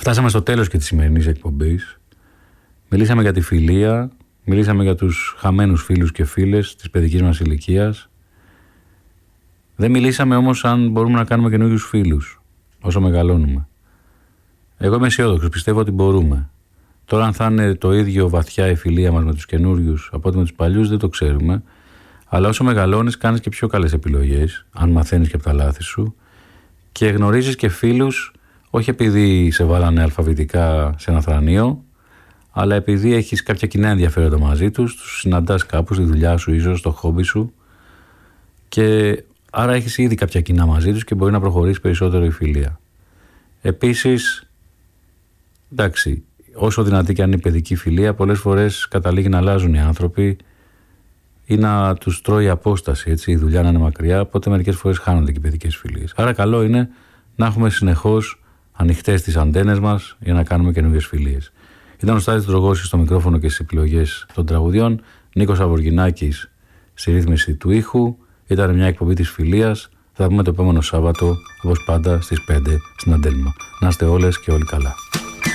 Φτάσαμε στο τέλος και της σημερινής εκπομπής. Μιλήσαμε για τη φιλία, μιλήσαμε για τους χαμένους φίλους και φίλες της παιδικής μας ηλικίας. Δεν μιλήσαμε όμως αν μπορούμε να κάνουμε καινούριους φίλους όσο μεγαλώνουμε. Εγώ είμαι αισιόδοξος, πιστεύω ότι μπορούμε. Τώρα αν θα είναι το ίδιο βαθιά η φιλία μας με τους καινούριους από ότι με τους παλιούς δεν το ξέρουμε. Αλλά όσο μεγαλώνεις κάνεις και πιο καλές επιλογές, αν μαθαίνεις και από τα λάθη σου, και γνωρίζεις και φίλους όχι επειδή σε βάλανε αλφαβητικά σε ένα θρανείο, αλλά επειδή έχεις κάποια κοινά ενδιαφέροντα μαζί τους, τους συναντάς κάπου στη δουλειά σου, ίσως στο χόμπι σου, και άρα έχεις ήδη κάποια κοινά μαζί τους και μπορεί να προχωρήσει περισσότερο η φιλία. Επίσης, εντάξει, όσο δυνατή και αν είναι η παιδική φιλία, πολλές φορές καταλήγει να αλλάζουν οι άνθρωποι ή να τους τρώει απόσταση, έτσι, η δουλειά να είναι μακριά, οπότε μερικές φορές χάνονται και οι παιδικές φιλίες. Άρα καλό είναι να έχουμε συνεχώς ανοιχτές τις αντένες μας για να κάνουμε καινούργιες φιλίες. Ήταν ο Στάθης Δρογώσης στο μικρόφωνο και στις επιλογές των τραγουδιών, Νίκος Αβοργινάκης στη ρύθμιση του ήχου. Ήταν μια εκπομπή της φιλίας. Θα πούμε το επόμενο Σάββατο, όπως πάντα, στις 5 στην Αντέλμα. Να είστε όλες και όλοι καλά.